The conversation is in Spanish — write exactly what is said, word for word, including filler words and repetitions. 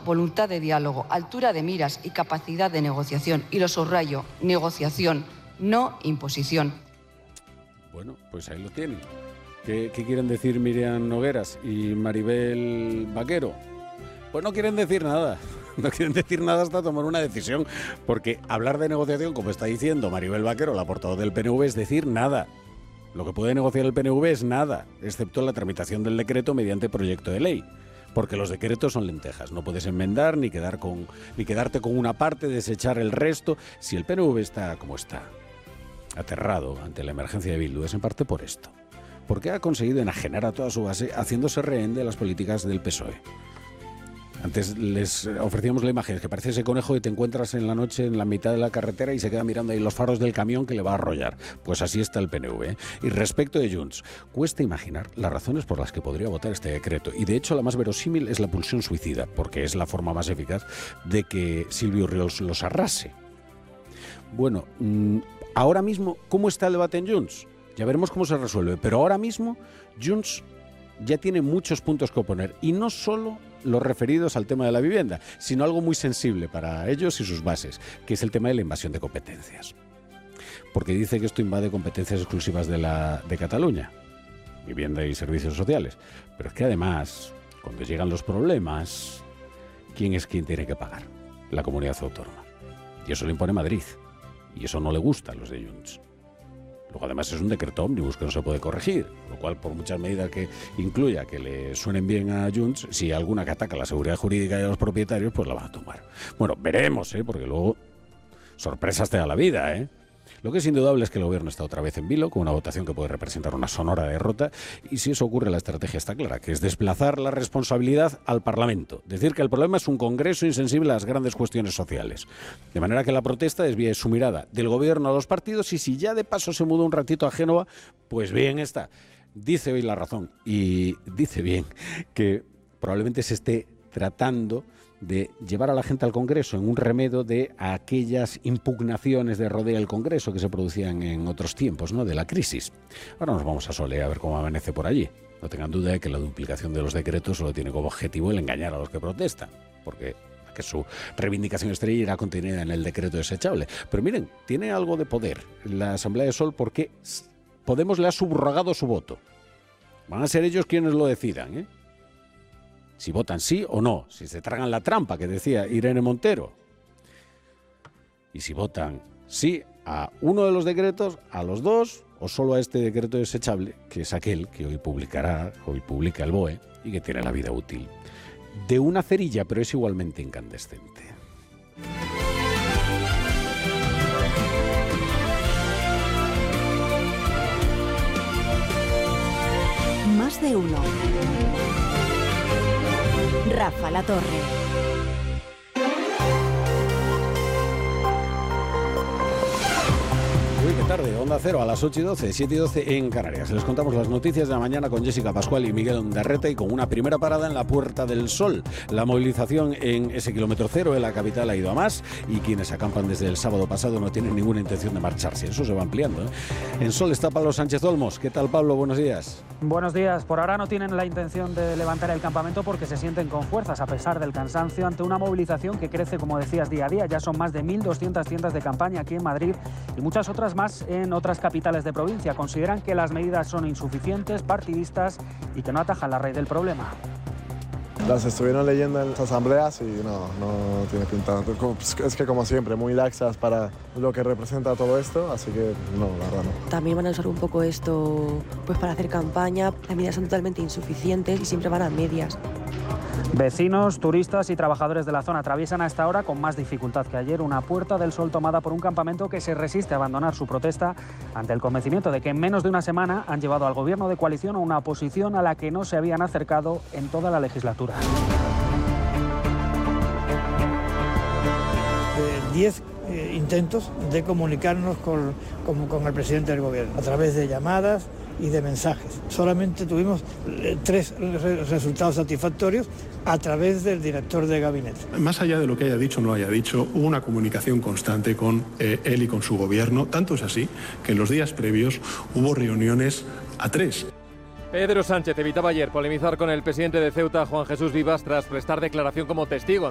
voluntad de diálogo, altura de miras y capacidad de negociación. Y lo subrayo, negociación, no imposición. Bueno, pues ahí lo tienen. ¿Qué, qué quieren decir Miriam Nogueras y Maribel Vaquero? Pues no quieren decir nada. No quieren decir nada hasta tomar una decisión, porque hablar de negociación, como está diciendo Maribel Vaquero, la portavoz del P N V, es decir nada. Lo que puede negociar el P N V es nada, excepto la tramitación del decreto mediante proyecto de ley. Porque los decretos son lentejas, no puedes enmendar ni, quedar con, ni quedarte con una parte, desechar el resto. Si el P N V está como está, aterrado ante la emergencia de Bildu, es en parte por esto. Porque ha conseguido enajenar a toda su base haciéndose rehén de las políticas del P S O E. Antes les ofrecíamos la imagen, que parece ese conejo que te encuentras en la noche en la mitad de la carretera y se queda mirando ahí los faros del camión que le va a arrollar. Pues así está el P N V, ¿eh? Y respecto de Junts, cuesta imaginar las razones por las que podría votar este decreto. Y de hecho la más verosímil es la pulsión suicida, porque es la forma más eficaz de que Silvio Rius los arrase. Bueno, mmm, ahora mismo, ¿cómo está el debate en Junts? Ya veremos cómo se resuelve, pero ahora mismo Junts ya tiene muchos puntos que oponer, y no solo los referidos al tema de la vivienda, sino algo muy sensible para ellos y sus bases, que es el tema de la invasión de competencias. Porque dice que esto invade competencias exclusivas de, la, de Cataluña, vivienda y servicios sociales. Pero es que además, cuando llegan los problemas, ¿quién es quien tiene que pagar? La comunidad autónoma. Y eso lo impone Madrid. Y eso no le gusta a los de Junts. Luego, además, es un decreto ómnibus que no se puede corregir, lo cual, por muchas medidas que incluya que le suenen bien a Junts, si hay alguna que ataca la seguridad jurídica de los propietarios, pues la van a tomar. Bueno, veremos, ¿eh? Porque luego sorpresas te da la vida, ¿eh? Lo que es indudable es que el gobierno está otra vez en vilo, con una votación que puede representar una sonora derrota, y si eso ocurre, la estrategia está clara, que es desplazar la responsabilidad al Parlamento. Decir que el problema es un Congreso insensible a las grandes cuestiones sociales. De manera que la protesta desvíe su mirada del gobierno a los partidos, y si ya de paso se muda un ratito a Génova, pues bien está. Dice hoy La Razón, y dice bien, que probablemente se esté tratando de llevar a la gente al Congreso en un remedio de aquellas impugnaciones de rodea el Congreso que se producían en otros tiempos, ¿no?, de la crisis. Ahora nos vamos a Sole a ver cómo amanece por allí. No tengan duda de que la duplicación de los decretos solo tiene como objetivo el engañar a los que protestan, porque que su reivindicación estrella irá contenida en el decreto desechable. Pero miren, tiene algo de poder la Asamblea de Sol, porque Podemos le ha subrogado su voto. Van a ser ellos quienes lo decidan, ¿eh? Si votan sí o no, si se tragan la trampa que decía Irene Montero. Y si votan sí a uno de los decretos, a los dos, o solo a este decreto desechable, que es aquel que hoy publicará, hoy publica el B O E, y que tiene la vida útil de una cerilla, pero es igualmente incandescente. Más de uno. Rafa La Torre. Uy, qué tarde, Onda Cero a las ocho y doce, siete y doce en Canarias. Les contamos las noticias de la mañana con Jessica Pascual y Miguel Ondarreta, y con una primera parada en la Puerta del Sol. La movilización en ese kilómetro cero en la capital ha ido a más, y quienes acampan desde el sábado pasado no tienen ninguna intención de marcharse. Eso se va ampliando, ¿eh? En Sol está Pablo Sánchez Olmos. ¿Qué tal, Pablo? Buenos días. Buenos días. Por ahora no tienen la intención de levantar el campamento porque se sienten con fuerzas a pesar del cansancio ante una movilización que crece, como decías, día a día. Ya son más de mil doscientas tiendas de campaña aquí en Madrid y muchas otras más en otras capitales de provincia. Consideran que las medidas son insuficientes, partidistas y que no atajan la raíz del problema. Las estuvieron leyendo en las asambleas y no, no tiene pinta. Es que, como siempre, muy laxas para lo que representa todo esto, así que no, la verdad no. También van a usar un poco esto pues para hacer campaña. Las medidas son totalmente insuficientes y siempre van a medias. Vecinos, turistas y trabajadores de la zona atraviesan a esta hora con más dificultad que ayer una Puerta del Sol tomada por un campamento que se resiste a abandonar su protesta ante el convencimiento de que en menos de una semana han llevado al gobierno de coalición a una oposición a la que no se habían acercado en toda la legislatura. Diez eh, intentos de comunicarnos con, con, con el presidente del gobierno a través de llamadas y de mensajes. Solamente tuvimos eh, tres re- resultados satisfactorios a través del director de gabinete. Más allá de lo que haya dicho o no haya dicho, hubo una comunicación constante con eh, él y con su gobierno. Tanto es así que en los días previos hubo reuniones a tres. Pedro Sánchez evitaba ayer polemizar con el presidente de Ceuta, Juan Jesús Vivas, tras prestar declaración como testigo